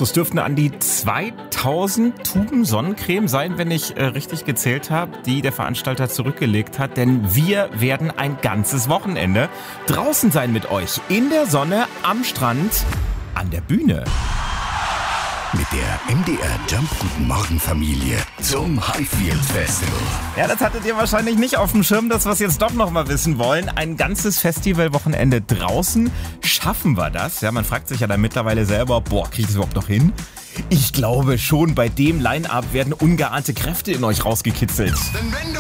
Es dürften an die 2000 Tuben Sonnencreme sein, wenn ich richtig gezählt habe, die der Veranstalter zurückgelegt hat. Denn wir werden ein ganzes Wochenende draußen sein mit euch. In der Sonne, am Strand, an der Bühne. Mit der MDR Jump Guten Morgen Familie zum Highfield Festival. Ja, das hattet ihr wahrscheinlich nicht auf dem Schirm, dass wir es jetzt doch noch mal wissen wollen. Ein ganzes Festivalwochenende draußen. Schaffen wir das? Ja, man fragt sich ja dann mittlerweile selber, krieg ich das überhaupt noch hin? Ich glaube schon, bei dem Line-Up werden ungeahnte Kräfte in euch rausgekitzelt. Denn wenn du